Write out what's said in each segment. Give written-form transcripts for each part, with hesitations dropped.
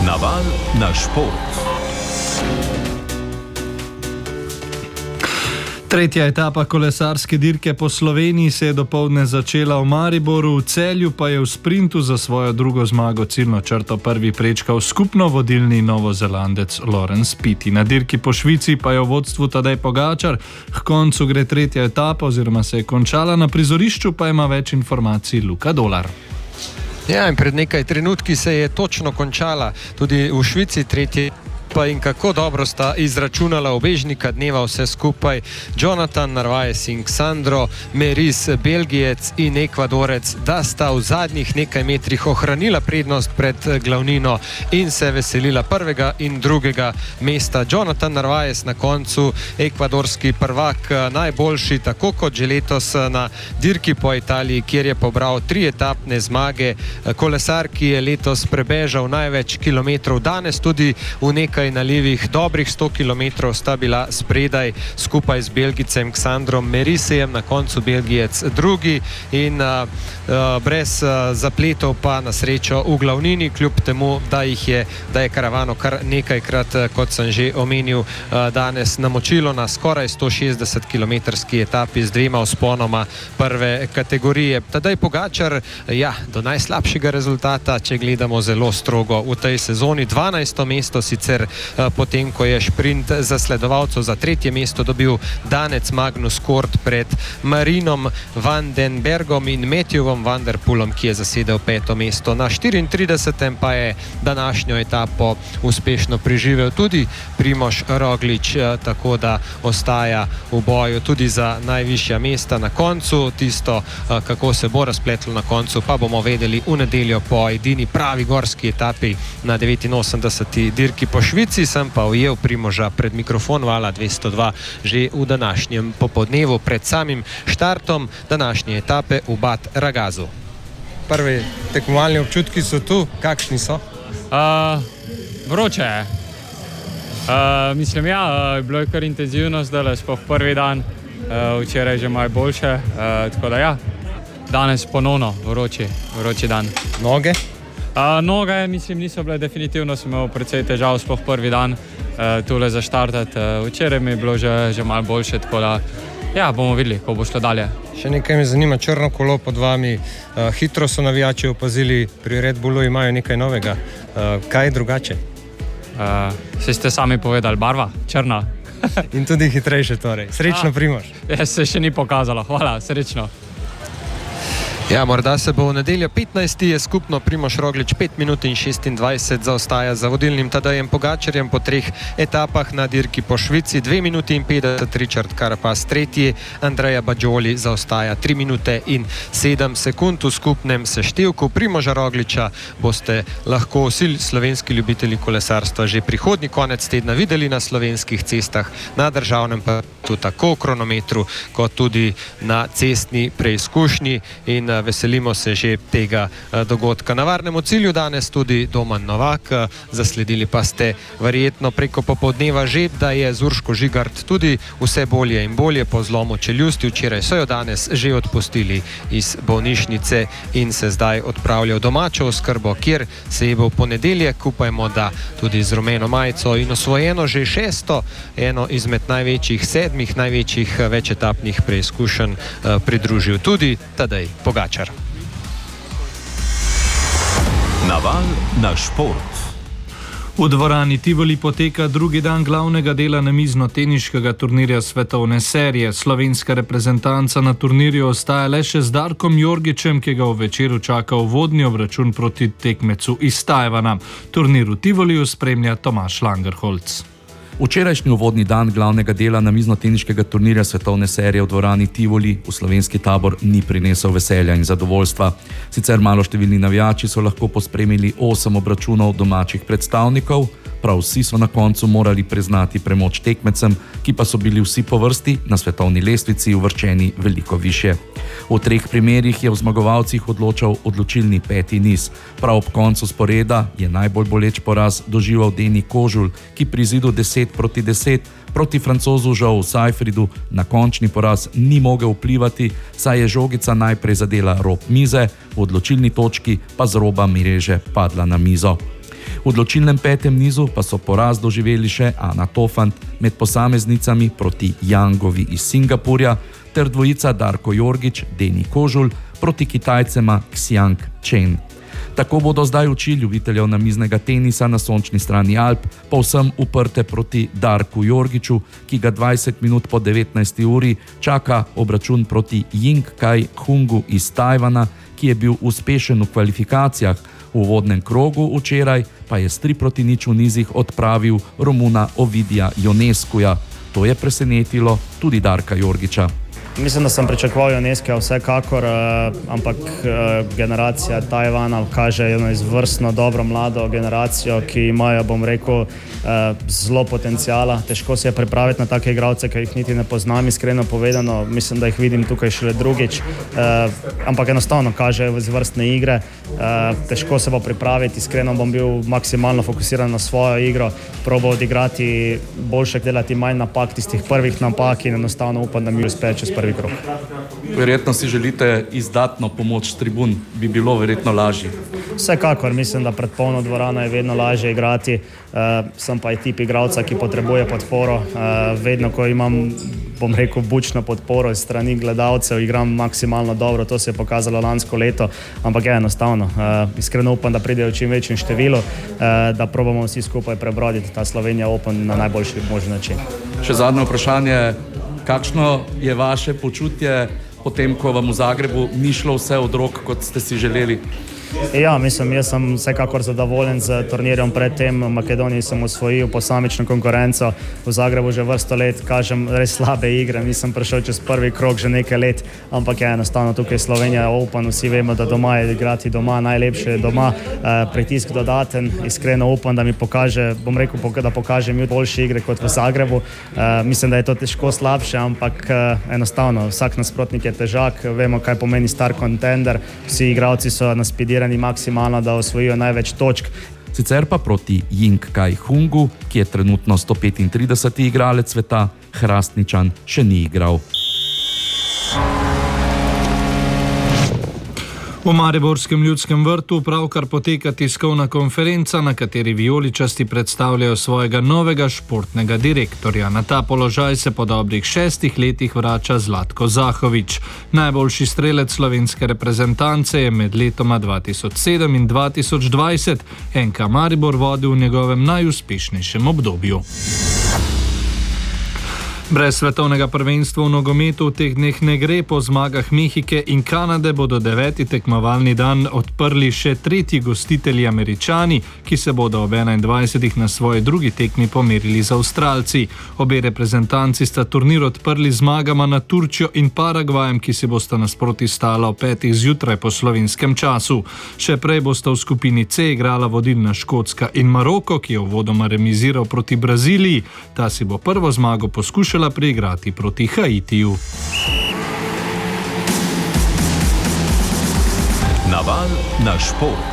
Naval na šport. Tretja etapa kolesarske dirke po Sloveniji se je dopoldne začela v Mariboru, v Celju pa je v sprintu za svojo drugo zmago ciljno črto prvi prečkal skupno vodilni Novozelandec Laurens Piti. Na dirki po Švici pa je v vodstvu Tadej Pogačar. K koncu gre tretja etapa oziroma se je končala, na prizorišču pa ima več informacij Luka Dolar. Ja, in pred nekaj trenutki se je točno končala tudi v Švici tretja etapa in kako dobro sta izračunala ubežnika dneva vse skupaj. Jonathan Narvaez in Sandro Meris, Belgijec in Ekvadorec, da sta v zadnjih nekaj metrih ohranila prednost pred glavnino in se veselila prvega in drugega mesta. Jonathan Narvaez na koncu, ekvadorski prvak, najboljši tako kot že letos na dirki po Italiji, kjer je pobral 3 etapne zmage. Kolesar, ki je letos prebežal največ kilometrov, danes tudi v nekaj nalivih, dobrih 100 km sta bila spredaj skupaj z Belgicem Ksandrom Merisejem, na koncu Belgijec drugi in brez zapletov pa na srečo v glavnini, kljub temu, da je karavano kar nekajkrat, kot sem že omenil, danes namočilo na skoraj 160 km etapi z 2 vzponoma prve kategorije. Tadej Pogačar, do najslabšega rezultata, če gledamo zelo strogo v tej sezoni, 12. mesto sicer, potem ko je šprint zasledovalcev za 3. mesto dobil danec Magnus Kort pred Marinom van den Bergom in Matthewom van der Poelom, ki je zasedel 5. mesto. Na 34. pa je današnjo etapo uspešno preživel tudi Primož Roglič, tako da ostaja v boju tudi za najvišja mesta na koncu. Tisto, kako se bo razpletlo na koncu, pa bomo vedeli v nedeljo po edini pravi gorski etapi na 89. dirki po Švici. Sem pa ujel Primoža pred mikrofon Vala 202 že v današnjem popoldnevu pred samim štartom današnje etape v Bad Ragazu. Prvi tekmovalni občutki so tu, kakšni so? Vroče je. Mislim, bilo je kar intenzivno, zdaj sploh prvi dan, včeraj že malo boljše, tako da danes ponovno vroči dan. Noge? Noge, mislim, niso bile, definitivno sem imel precej težav, sploh prvi dan tule zaštartati. Včeraj mi je bilo že malo boljše, tako da bomo videli, ko bo šlo dalje. Še nekaj me zanima, črno kolo pod vami, hitro so navijači opazili, pri Red Bullu imajo nekaj novega. Kaj je drugače? Saj ste sami povedali, barva, črna. In tudi hitrejše torej. Srečno, Primož. Se še ni pokazalo, hvala, srečno. Morda se bo v nedeljo 15. je skupno Primož Roglič 5 minut in 26 zaostaja za vodilnim Tadejem Pogačarjem po 3 etapah na dirki po Švici, 2 minuti in 50 Richard Carapaz tretji, Andrea Bajoli zaostaja 3 minute in 7 sekund. V skupnem seštevku Primoža Rogliča boste lahko vsi slovenski ljubitelji kolesarstva že prihodnji konec tedna videli na slovenskih cestah, na državnem pa tu tako v kronometru kot tudi na cestni preizkušnji in veselimo se že tega dogodka. Na varnemu cilju danes tudi Domen Novak, zasledili pa ste verjetno preko popoldneva že, da je Urško Žigart tudi vse bolje in bolje po zlomu čeljusti. Včeraj so jo danes že odpustili iz bolnišnice in se zdaj odpravlja v domačo oskrbo, kjer se je v ponedeljek, upajmo, da tudi z rumeno majico in osvojeno že 6. eno izmed največjih 7 največjih večetapnih preizkušenj pridružil tudi Tadej Pogačar. Naval na šport. V dvorani Tivoli poteka drugi dan glavnega dela namizno-teniškega turnirja svetovne serije. Slovenska reprezentanca na turnirju ostaja le še z Darkom Jorgičem, ki ga v večeru čaka uvodni obračun proti tekmecu iz Tajvana. Turnir v Tivoliju spremlja Tomaž Langerholz. Včerajšnji uvodni dan glavnega dela namizno-teniškega turnirja svetovne serije v dvorani Tivoli v slovenski tabor ni prinesel veselja in zadovoljstva. Sicer maloštevilni navijači so lahko pospremili 8 obračunov domačih predstavnikov, prav vsi so na koncu morali priznati premoč tekmecem, ki pa so bili vsi po vrsti na svetovni lestvici uvrščeni veliko više. V 3 primerih je v zmagovalcih odločal odločilni 5. niz. Prav ob koncu sporeda je najbolj boleč poraz doživel Deni Kožul, ki pri izidu 10-10 proti Francozu João Seyfriedu na končni poraz ni mogel vplivati, saj je žogica najprej zadela rob mize, v odločilni točki pa z roba mreže padla na mizo. V odločilnem 5. nizu pa so poraz doživeli še Ana Tofant med posameznicami proti Yangovi iz Singapurja ter dvojica Darko Jorgić, Deni Kožul proti Kitajcema Xiang Chen. Tako bodo zdaj oči ljubiteljev namiznega tenisa na sončni strani Alp povsem uprte proti Darku Jorgiću, ki ga 20 minut po 19. uri čaka obračun proti Ying Kai Hungu iz Tajvana, ki je bil uspešen v kvalifikacijah. V uvodnem krogu včeraj pa je s 3-0 v nizih odpravil Romuna Ovidija Ionescuja. To je presenetilo tudi Darka Jorgića. Mislim, da sem pričakoval Ionescuja vsekakor, ampak generacija Tajvana kaže eno izvrstno dobro mlado generacijo, ki imajo, bom rekel, zelo potencijala. Težko se je pripraviti na take igralce, ki jih niti ne poznam, iskreno povedano. Mislim, da jih vidim tukaj šele drugič, ampak enostavno kažejo izvrstne igre. Težko se bo pripraviti, iskreno bom bil maksimalno fokusiran na svojo igro, probal odigrati boljše, delati manj napak, tistih prvih napak in enostavno upam, da mi uspe čez prvi krog. Verjetno si želite izdatno pomoč tribun, bi bilo verjetno lažje. Vsekakor, mislim, da pred polno dvorano je vedno lažje igrati. Sem pa tip igralca, ki potrebuje podporo. Vedno, ko imam, bom rekel, bučno podporo iz strani gledalcev, igram maksimalno dobro. To se je pokazalo lansko leto, ampak je enostavno. Iskreno upam, da pridejo v čim večjem številu, da probamo vsi skupaj prebroditi ta Slovenija Open na najboljši možen način. Še zadnje vprašanje. Kakšno je vaše počutje potem, ko vam v Zagrebu ni šlo vse od rok, kot ste si želeli? Ja, mislim, jaz sem vsekakor zadovoljen z turnirjem pred tem. V Makedoniji sem osvojil posamično konkurenco, v Zagrebu že vrsto let kažem res slabe igre, nisem prišel čez prvi krog že nekaj let, ampak je enostavno tukaj Slovenija Open, vsi vemo, da doma je igrati doma, najlepše je doma, pritisk dodaten, iskreno upam, da mi pokaže, bom rekel, da pokažem boljše igre kot v Zagrebu. Mislim, da je to težko slabše, ampak enostavno, vsak nasprotnik je težak, vemo, kaj pomeni star contender, vsi igralci so naspidirani maksimalno, da osvojijo največ točk. Sicer pa proti Ying Kai Hungu, ki je trenutno 135. igralec sveta, Hrastničan še ni igral. V mariborskem Ljudskem vrtu pravkar poteka tiskovna konferenca, na kateri vijoličasti predstavljajo svojega novega športnega direktorja. Na ta položaj se po dobrih 6 letih vrača Zlatko Zahović. Najboljši strelec slovenske reprezentance je med letoma 2007 in 2020 NK Maribor vodil v njegovem najuspešnejšem obdobju. Brez svetovnega prvenstva v nogometu v teh dneh ne gre. Po zmagah Mehike in Kanade bodo 9. tekmovalni dan odprli še tretji gostitelji Američani, ki se bodo ob 21. na svoji drugi tekmi pomerili z Avstralci. Obe reprezentanci sta turnir odprli zmagama nad Turčijo in Paragvajem, ki si bosta nasproti stala ob 5. zjutraj po slovenskem času. Še prej bosta v skupini C igrala vodilna Škotska in Maroko, ki je uvodoma remiziral proti Braziliji. Ta si bo prvo zmago poskušala preigrati proti Haitiju. Naval na šport.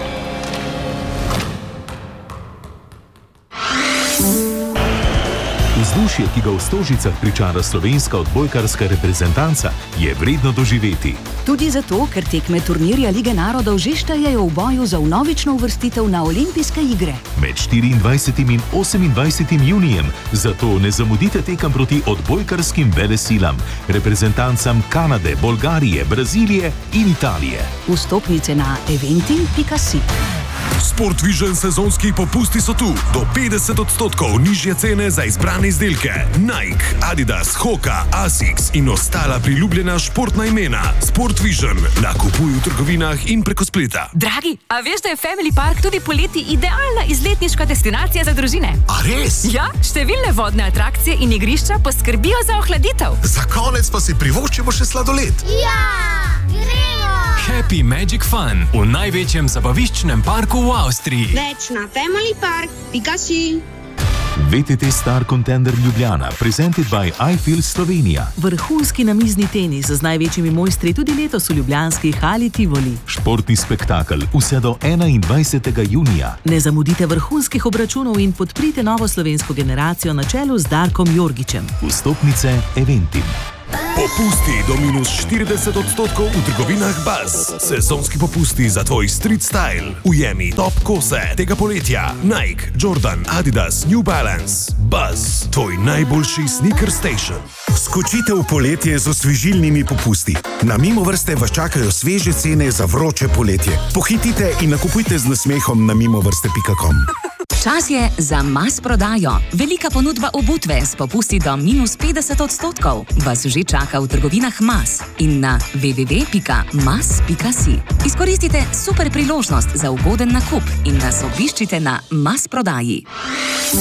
Vzdušje, ki ga v Stožicah pričara slovenska odbojkarska reprezentanca, je vredno doživeti. Tudi zato, ker tekme turnirja Lige narodov že štejejo v boju za vnovično uvrstitev na olimpijske igre. Med 24. in 28. junijem, zato ne zamudite tekem proti odbojkarskim velesilam, reprezentancam Kanade, Bolgarije, Brazilije in Italije. Vstopnice na eventim.si. Sportvision sezonski popusti so tu. Do 50% nižje cene za izbrane izdelke. Nike, Adidas, Hoka, Asics in ostala priljubljena športna imena. Sportvision nakupuj v trgovinah in preko spleta. Dragi, a veš, da je Family Park tudi poleti idealna izletniška destinacija za družine? A res? Ja, številne vodne atrakcije in igrišča poskrbijo za ohladitev. Za konec pa si privoščimo še sladoled. Ja, gremo! Happy Magic Fun v največjem zabaviščnem parku v Avstriji. Več na familypark.si. VTT Star Contender Ljubljana, presented by iFeel Slovenija. Vrhunski namizni tenis z največjimi mojstri tudi letos v ljubljanski hali Tivoli. Športni spektakel vse do 21. junija. Ne zamudite vrhunskih obračunov in podprite novo slovensko generacijo na čelu z Darkom Jorgićem. Vstopnice Eventim. Popusti do minus 40% v trgovinah Buzz. Sezonski popusti za tvoj street style. Ujemi top kose tega poletja. Nike, Jordan, Adidas, New Balance. Buzz, tvoj najboljši sneaker station. Skočite v poletje z osvežilnimi popusti. Na Mimovrste vas čakajo sveže cene za vroče poletje. Pohitite in nakupujte z nasmehom na mimovrste.com. Čas je za Mas prodajo. Velika ponudba obutve s popusti do minus 50% vas že čaka v trgovinah Mas in na www.mas.si. Izkoristite super priložnost za ugoden nakup in nas obiščite na Mas prodaji.